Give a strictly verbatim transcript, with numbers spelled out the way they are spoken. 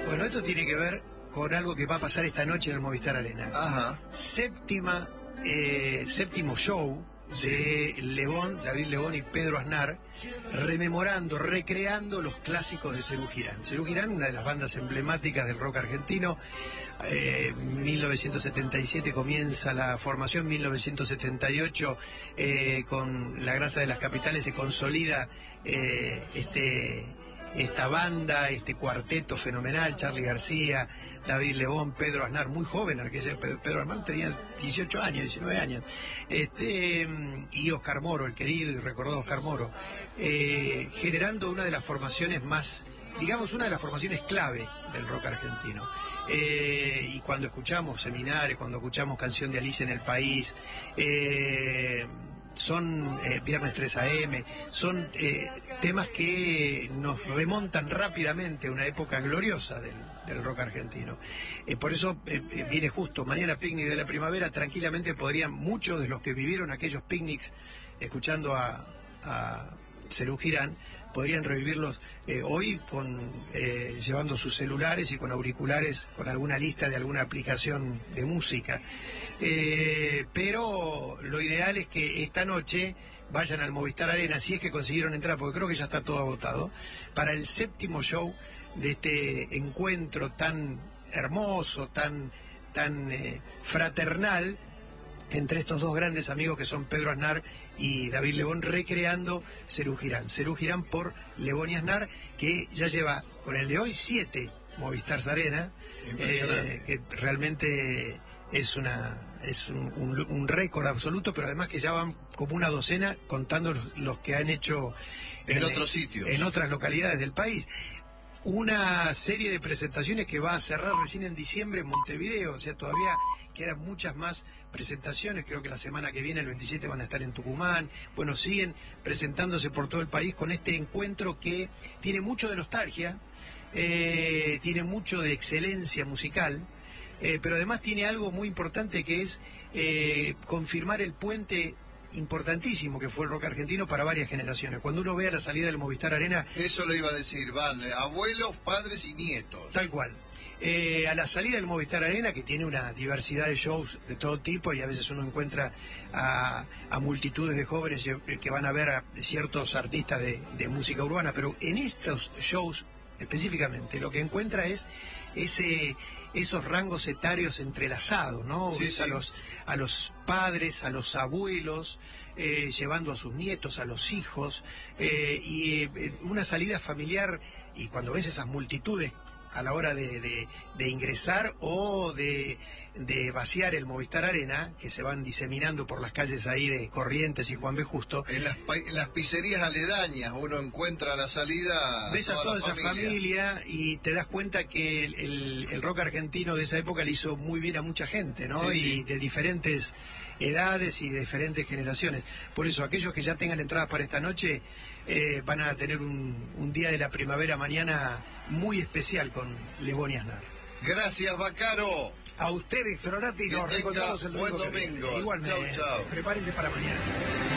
Bueno, esto tiene que ver con algo que va a pasar esta noche en el Movistar Arena. Ajá. Séptima, eh, séptimo show de Lebón, David Lebón y Pedro Aznar, rememorando, recreando los clásicos de Serú Girán. Serú Girán, una de las bandas emblemáticas del rock argentino. Eh, mil novecientos setenta y siete comienza la formación, mil novecientos setenta y ocho eh, con La Grasa de las Capitales se consolida eh, este, esta banda, este cuarteto fenomenal, Charly García, David Lebón, Pedro Aznar, muy joven, Pedro Aznar tenía dieciocho años, diecinueve años, este, y Oscar Moro, el querido y recordado Oscar Moro, eh, generando una de las formaciones más, digamos, una de las formaciones clave del rock argentino. Eh, y cuando escuchamos Seminares, cuando escuchamos Canción de Alicia en el País, eh, son eh, Viernes tres a eme, son eh, temas que nos remontan rápidamente a una época gloriosa del, del rock argentino. Eh, por eso eh, viene justo mañana Picnic de la Primavera. Tranquilamente podrían muchos de los que vivieron aquellos picnics escuchando a, a Serú Girán podrían revivirlos eh, hoy con eh, llevando sus celulares y con auriculares, con alguna lista de alguna aplicación de música. Eh, pero lo ideal es que esta noche vayan al Movistar Arena, si es que consiguieron entrar, porque creo que ya está todo agotado, para el séptimo show de este encuentro tan hermoso, tan, tan eh, fraternal, entre estos dos grandes amigos que son Pedro Aznar y David Lebón, recreando Serú Girán. Serú Girán por Lebón y Aznar, que ya lleva con el de hoy siete Movistar Arena, eh, que realmente es una es un, un, un récord absoluto, pero además que ya van como una docena contando los, los que han hecho en, en otros sitios, en otras localidades del país. Una serie de presentaciones que va a cerrar recién en diciembre en Montevideo, o sea, todavía quedan muchas más presentaciones. Creo que la semana que viene, el veintisiete, van a estar en Tucumán. Bueno, siguen presentándose por todo el país con este encuentro que tiene mucho de nostalgia, eh, tiene mucho de excelencia musical, eh, pero además tiene algo muy importante, que es eh, confirmar el puente importantísimo que fue el rock argentino para varias generaciones. Cuando uno ve a la salida del Movistar Arena, eso lo iba a decir, van abuelos, padres y nietos. Tal cual. Eh, a la salida del Movistar Arena, que tiene una diversidad de shows de todo tipo, y a veces uno encuentra a, a multitudes de jóvenes que van a ver a ciertos artistas de, de música urbana, pero en estos shows específicamente lo que encuentra es ese esos rangos etarios entrelazados, ¿no? Sí, sí. A los a los padres, a los abuelos, eh, llevando a sus nietos, a los hijos, eh, y eh, una salida familiar. Y cuando ves esas multitudes a la hora de, de, de ingresar o de, de vaciar el Movistar Arena, que se van diseminando por las calles ahí de Corrientes y Juan B. Justo, en las, en las pizzerías aledañas uno encuentra a la salida ves a toda, toda esa familia. familia y te das cuenta que el, el, el rock argentino de esa época le hizo muy bien a mucha gente, ¿no? Sí, y sí. de diferentes edades y de diferentes generaciones. Por eso aquellos que ya tengan entradas para esta noche eh, van a tener un, un día de la primavera mañana muy especial con Lebón y Aznar. Gracias, Bacaro. A ustedes, Tronati, nos reencontramos el domingo. Buen domingo. Igualmente. Chau, chau. Prepárese para mañana.